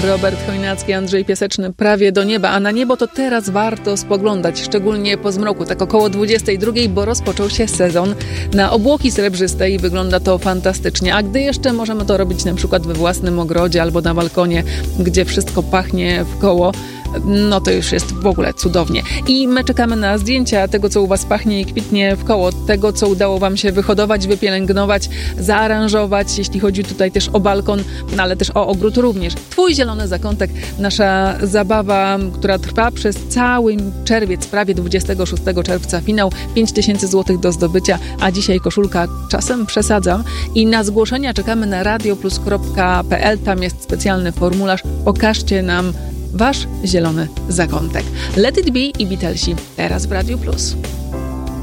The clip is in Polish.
Robert Chojnacki, Andrzej Piaseczny, Prawie do nieba. A na niebo to teraz warto spoglądać, szczególnie po zmroku, tak około 22, bo rozpoczął się sezon na obłoki srebrzyste i wygląda to fantastycznie. A gdy jeszcze możemy to robić na przykład we własnym ogrodzie albo na balkonie, gdzie wszystko pachnie w koło, no to już jest w ogóle cudownie. I my czekamy na zdjęcia tego, co u was pachnie i kwitnie w koło, tego, co udało wam się wyhodować, wypielęgnować, zaaranżować, jeśli chodzi tutaj też o balkon, no ale też o ogród również. Twój zielony zakątek, nasza zabawa, która trwa przez cały czerwiec, prawie 26 czerwca, finał 5000 zł do zdobycia, a dzisiaj koszulka, czasem przesadzam, i na zgłoszenia czekamy na radioplus.pl, tam jest specjalny formularz, pokażcie nam wasz zielony zakątek. Let It Be i Beatlesi teraz w Radiu Plus.